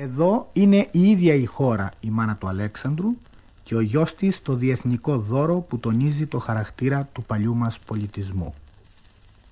Εδώ είναι η ίδια η χώρα, η μάνα του Αλέξανδρου, και ο γιος της το διεθνικό δώρο που τονίζει το χαρακτήρα του παλιού μας πολιτισμού.